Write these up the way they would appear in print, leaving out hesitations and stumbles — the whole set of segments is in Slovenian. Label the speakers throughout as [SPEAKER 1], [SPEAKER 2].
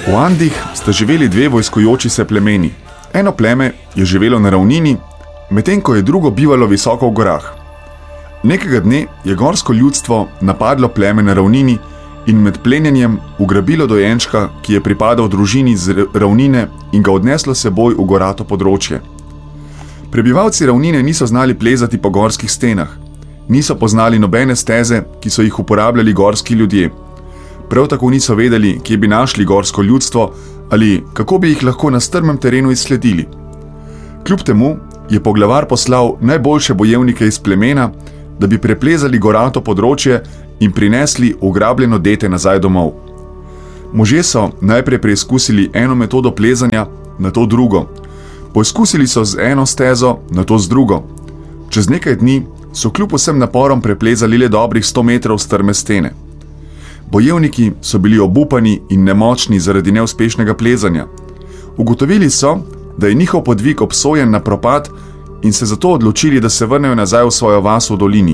[SPEAKER 1] V Andih sta živeli dve vojskujoči se plemeni. Eno pleme je živelo na ravnini, medtem ko je drugo bivalo visoko v gorah. Nekega dne je gorsko ljudstvo napadlo pleme na ravnini in med plenjenjem ugrabilo dojenčka, ki je pripadal družini z ravnine in ga odneslo seboj v gorato področje. Prebivalci ravnine niso znali plezati po gorskih stenah, niso poznali nobene steze, ki so jih uporabljali gorski ljudje. Prav tako niso vedeli, kje bi našli gorsko ljudstvo ali kako bi jih lahko na strmem terenu izsledili. Kljub temu je poglavar poslal najboljše bojevnike iz plemena, da bi preplezali gorato področje in prinesli ugrabljeno dete nazaj domov. Možje so najprej preizkusili eno metodo plezanja, nato drugo. Poizkusili so z eno stezo, nato z drugo. Čez nekaj dni so kljub vsem naporom preplezali le dobrih 100 metrov strme stene. Bojevniki so bili obupani in nemočni zaradi neuspešnega plezanja. Ugotovili so, da je njihov podvig obsojen na propad in se zato odločili, da se vrnejo nazaj v svojo vas v dolini.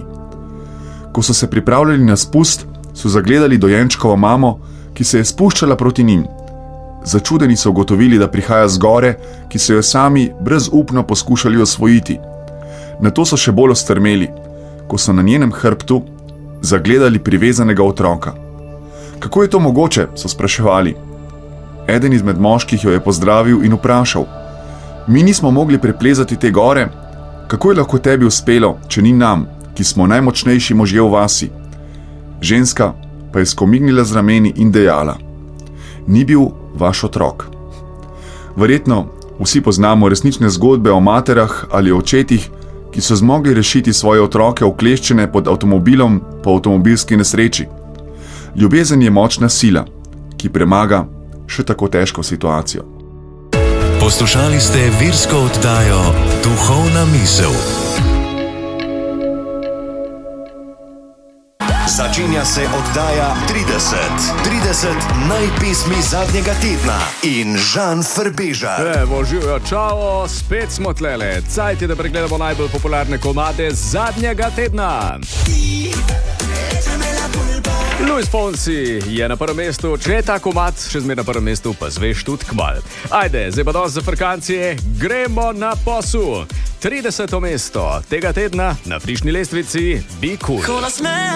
[SPEAKER 1] Ko so se pripravljali na spust, so zagledali dojenčkovo mamo, ki se je spuščala proti njim. Začudeni so ugotovili, da prihaja z gore, ki so jo sami brezupno poskušali osvojiti. Nato so še bolj ostrmeli, ko so na njenem hrbtu zagledali privezanega otroka. Kako je to mogoče, so spraševali. Eden izmed moških jo je pozdravil in vprašal: Mi nismo mogli preplezati te gore, kako je lahko tebi uspelo, če ni nam, ki smo najmočnejši možje v vasi? Ženska pa je skomignila z rameni in dejala: Ni bil vaš otrok. Verjetno vsi poznamo resnične zgodbe o materah ali očetih, ki so zmogli rešiti svoje otroke ukleščene pod avtomobilom po avtomobilski nesreči. Ljubezen je močna sila, ki premaga še tako težko situacijo.
[SPEAKER 2] Poslušali ste virsko oddajo Duhovna misel. Začenja se oddaja 30 najpesmi zadnjega tedna in Žan Frbežar.
[SPEAKER 3] Evo, živijo, čao, spet smo tlele. Cajt je, da pregledamo najbolj popularne komade zadnjega tedna. Luis Fonsi je na prvem mestu, če je ta komad še zmer na prvem mestu, pa zveš tudi kmal. Ajde, zdaj pa dosti za frkancije, gremo na posel. 30. mesto tega tedna na frišni lestvici Be Cool.